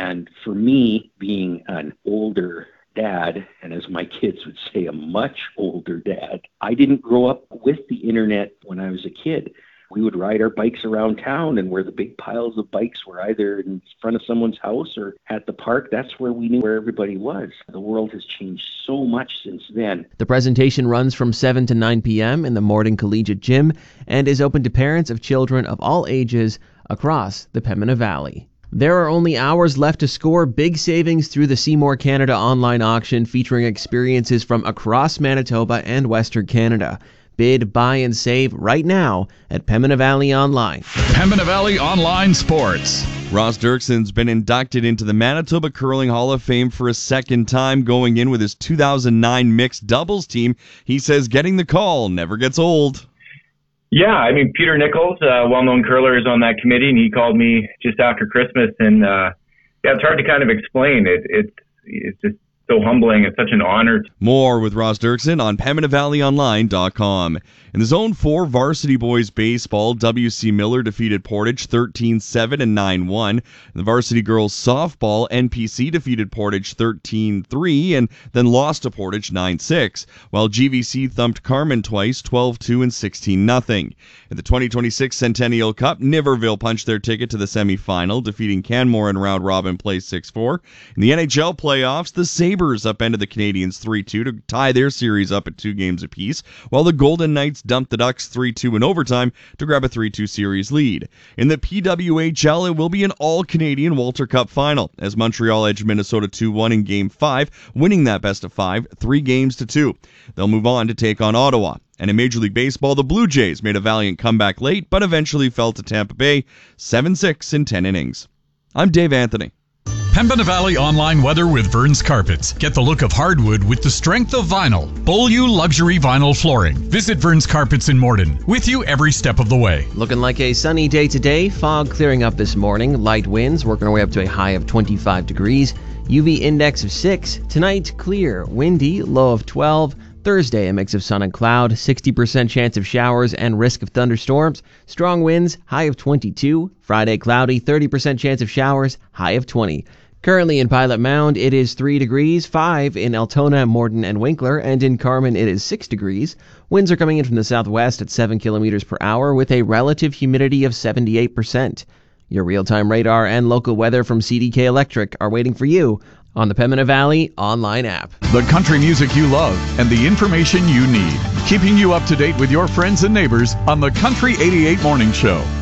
And for me, being an older dad, and as my kids would say, a much older dad, I didn't grow up with the internet when I was a kid. We would ride our bikes around town, and where the big piles of bikes were either in front of someone's house or at the park, that's where we knew where everybody was. The world has changed so much since then. The presentation runs from 7 to 9 p.m. in the Morden Collegiate Gym and is open to parents of children of all ages across the Pembina Valley. There are only hours left to score big savings through the Seymour Canada online auction featuring experiences from across Manitoba and Western Canada. Bid, buy, and save right now at Pembina Valley Online. Pembina Valley Online Sports. Ross Dirkson's been inducted into the Manitoba Curling Hall of Fame for a second time, going in with his 2009 mixed doubles team. He says getting the call never gets old. Yeah, I mean, Peter Nichols, a well-known curler, is on that committee, and he called me just after Christmas. And yeah, it's hard to kind of explain. It's just so humbling. It's such an honor. More with Ross Dirkson on PembinaValleyOnline.com. In the Zone 4 varsity boys baseball, W.C. Miller defeated Portage 13-7 and 9-1. In the varsity girls softball, NPC defeated Portage 13-3 and then lost to Portage 9-6, while GVC thumped Carman twice 12-2 and 16-0. In the 2026 Centennial Cup, Niverville punched their ticket to the semifinal, defeating Canmore in round-robin play 6-4. In the NHL playoffs, the Sabres upended the Canadiens 3-2 to tie their series up at 2 games apiece, while the Golden Knights dumped the Ducks 3-2 in overtime to grab a 3-2 series lead. In the PWHL, it will be an all-Canadian Walter Cup final, as Montreal edged Minnesota 2-1 in Game 5, winning that best-of-5, 3-2. They'll move on to take on Ottawa. And in Major League Baseball, the Blue Jays made a valiant comeback late, but eventually fell to Tampa Bay 7-6 in 10 innings. I'm Dave Anthony. Pembina Valley Online weather with Vern's Carpets. Get the look of hardwood with the strength of vinyl. Beaulieu Luxury Vinyl Flooring. Visit Vern's Carpets in Morden. With you every step of the way. Looking like a sunny day today. Fog clearing up this morning. Light winds working our way up to a high of 25 degrees. UV index of 6. Tonight, clear. Windy, low of 12. Thursday, a mix of sun and cloud, 60% chance of showers and risk of thunderstorms. Strong winds, high of 22. Friday, cloudy, 30% chance of showers, high of 20. Currently in Pilot Mound, it is 3 degrees, 5 in Altona, Morden, and Winkler, and in Carman, it is 6 degrees. Winds are coming in from the southwest at 7 kilometers per hour with a relative humidity of 78%. Your real-time radar and local weather from CDK Electric are waiting for you on the Pembina Valley Online app. The country music you love and the information you need. Keeping you up to date with your friends and neighbors on the Country 88 Morning Show.